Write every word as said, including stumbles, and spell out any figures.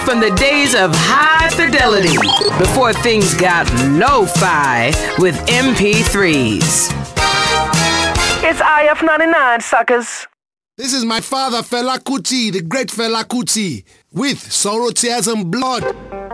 from the days of high fidelity, before things got lo-fi with M P threes. It's I F ninety-nine, suckers. This is my father, Fela Kuti, the great Fela Kuti, with Sorrow, Tears and Blood.